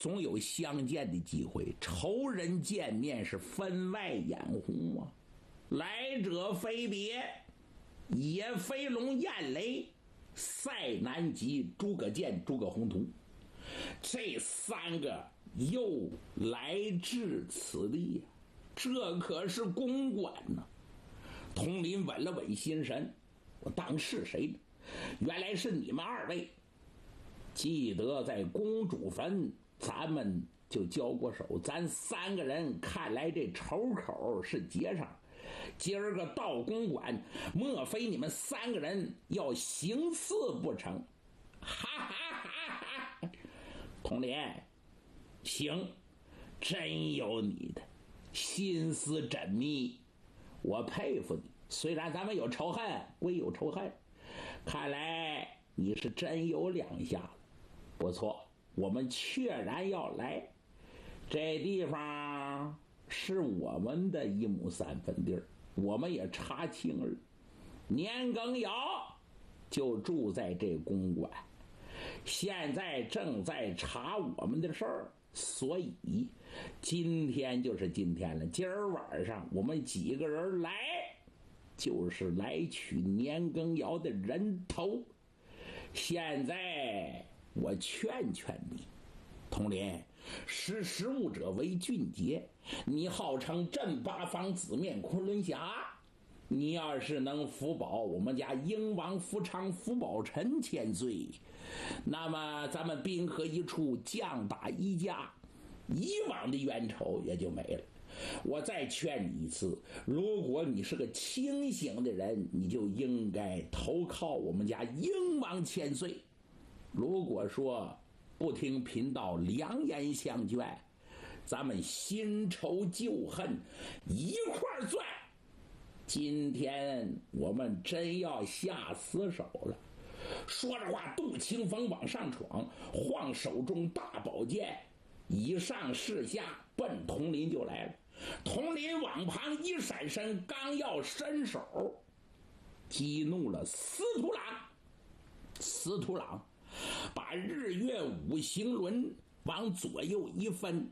总有相见的机会，仇人见面是分外眼红啊！来者非别，也飞龙燕雷、赛南极、诸葛健、诸葛宏图，这三个又来至此地，这可是公馆呢。佟林稳了稳心神，我当是谁呢？原来是你们二位。记得在公主坟咱们就交过手，咱三个人看来这仇口是结上。今儿个到公馆，莫非你们三个人要行刺不成？哈哈哈哈！佟林，行，真有你的心思缜密，我佩服你。虽然咱们有仇恨归有仇恨，看来你是真有两下子。不错，我们确然要来。这地方是我们的1亩3分地儿，我们也查清了。年羹尧就住在这公馆，现在正在查我们的事儿，所以今天就是今天了。今儿晚上我们几个人来，就是来取年羹尧的人头。现在我劝劝你，佟林，识时务者为俊杰，你号称镇八方紫面昆仑侠，你要是能辅保我们家英王福昌、福宝臣千岁，那么咱们兵合一处，将打一家，以往的冤仇也就没了。我再劝你一次，如果你是个清醒的人，你就应该投靠我们家英王千岁。如果说不听贫道良言相劝，咱们新仇旧恨一块钻。今天我们真要下死手了。说着话，杜清风往上闯，晃手中大宝剑，以上势下奔佟林就来了。佟林往旁一闪身，刚要伸手激怒了司徒郎。司徒郎把日月五行轮往左右一分，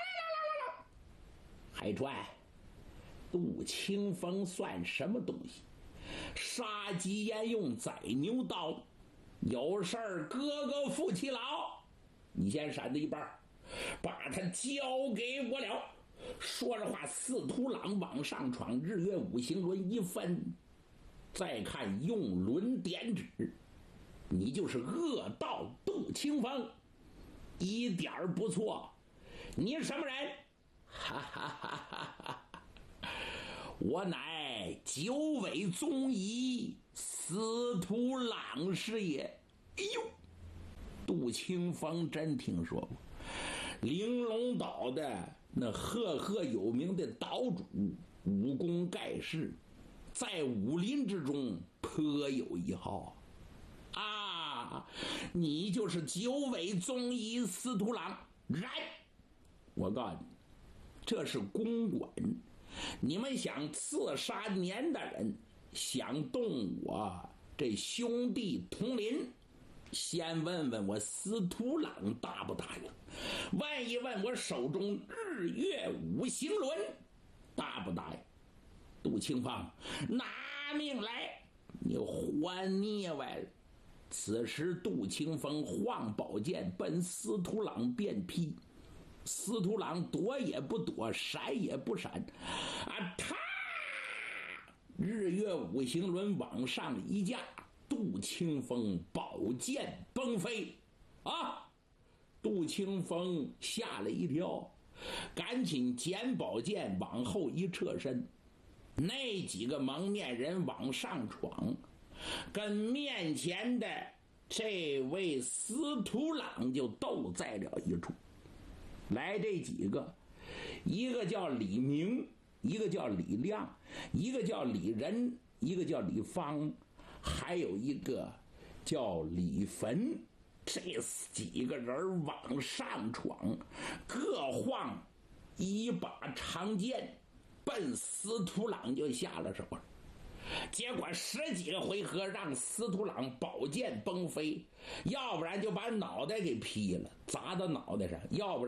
海川，杜清风算什么东西？杀鸡焉用宰牛刀，有事儿哥哥负其劳，你先闪他一半，把他交给我了。说着话，司徒郎往上闯，日月五行轮一分，再看用轮点指，你就是恶道杜清风，一点儿不错。你什么人？哈哈哈哈哈！我乃九尾宗仪司徒郎是也。哎呦，杜清风真听说过，玲珑岛的那赫赫有名的岛主，武功盖世，在武林之中颇有一号啊！你就是九尾宗仪司徒郎。然我告诉你，这是公馆，你们想刺杀年大人，想动我这兄弟佟林，先问问我司徒郎答不答应，问一问我手中日月五行轮答不答应。杜清风，拿命来！你还孽歪了！此时杜清风晃宝剑奔司徒郎便劈，司徒郎躲也不躲，闪也不闪，啊！他日月五行轮往上一架，杜清风宝剑崩飞啊！杜清风吓了一跳，赶紧捡宝剑往后一侧身。那几个蒙面人往上闯，跟面前的这位司徒郎就斗在了一处。来这几个，一个叫李明，一个叫李亮，一个叫李仁，一个叫李芳，还有一个叫李坟。这几个人往上闯，各晃一把长剑，奔司徒郎就下了手了。结果10几个回合让司徒郎宝剑崩飞，要不然就把脑袋给劈了，砸到脑袋上，要不然